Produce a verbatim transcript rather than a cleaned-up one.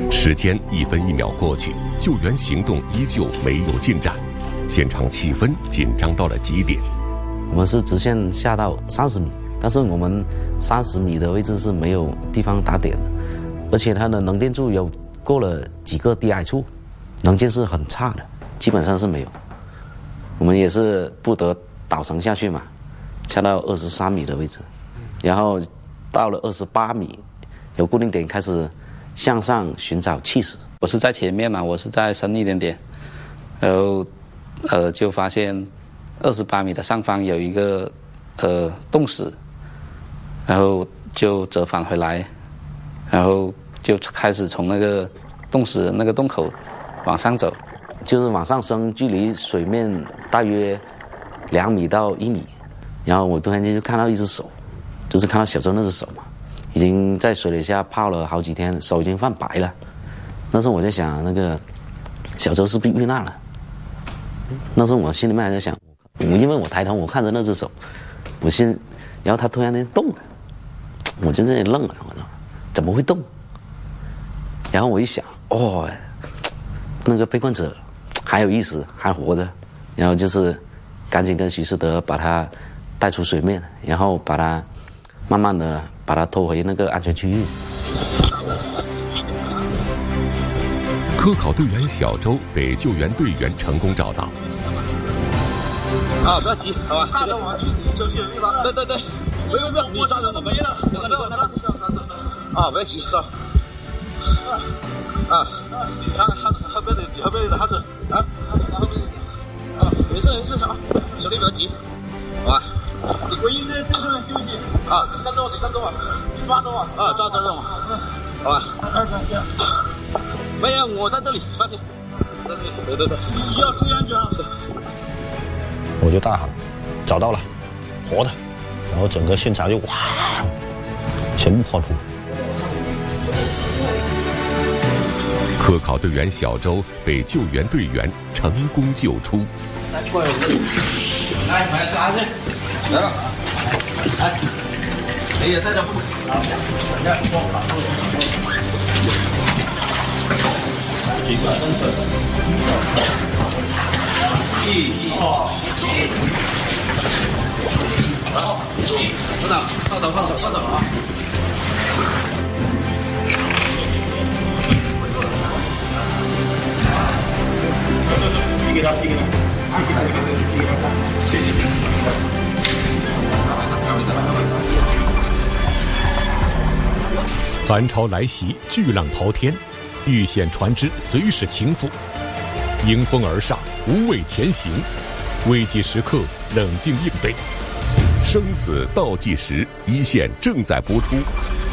时间一分一秒过去，救援行动依旧没有进展，现场气氛紧张到了极点。 我们是直线下到三十米，但是我们三十米的位置是没有地方打点的，而且它的能见度有过了几个低矮处，能见是很差的，基本上是没有。我们也是不得倒绳下去嘛，下到二十三米的位置，然后到了二十八米，有固定点开始向上寻找气势。 我是在前面嘛，我是在深一点点，然后呃就发现二十八米的上方有一个呃洞矢，然后就折返回来，然后就开始从那个洞矢那个洞口往上走， 就是往上升，距离水面大约两米到一米，然后我突然间就看到一只手，就是看到小周那只手嘛，已经在水底下泡了好几天，手已经泛白了。那时候我在想，那个小周是不是遇难了？那时候我心里面还在想，因为我抬头我看着那只手，我心，然后他突然间动了，我就在那里愣了，我说怎么会动？然后我一想，哦，那个被困者还有意识，还活着，然后就是赶紧跟徐世德把他带出水面，然后把他慢慢的把他拖回那个安全区域。 科考队员小周被救援队员成功找到。 啊，不要急，好吧，大周往去休息的地方。对对对，不用不用，你抓着我们了，你来来来，啊，不要急，走。啊，你看看后边的，你后边的汉子啊，后边的，啊，没事没事，啊，兄弟不要急，好吧。我应该在这上面休息。啊，你跟着我，你跟着我，你抓着我。啊，抓着我，好吧。二等下。没有，我在这里，放心。对对对，你要注意安全啊！ 我就大喊，找到了，活的，然后整个现场就哇，全部欢呼。 科考队员小周被救援队员成功救出。 来，过来，来，来，拿去，来了，来，哎呀，大家不，好，大家帮我把几个身份，一、二、七，好，部长，放手，放手，放手啊！递给他，递给他，递给他，递给他，递给他，谢谢。 寒潮来袭，巨浪滔天。遇险船只随时倾覆，迎风而上，无畏前行，危急时刻冷静应对，生死倒计时，一线正在播出。